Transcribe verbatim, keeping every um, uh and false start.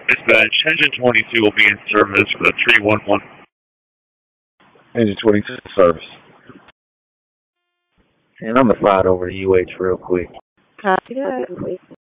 Dispatch, engine twenty-two will be in service for the three one one. Engine twenty-two service. And I'm going to fly it over to U H real quick. Copy that.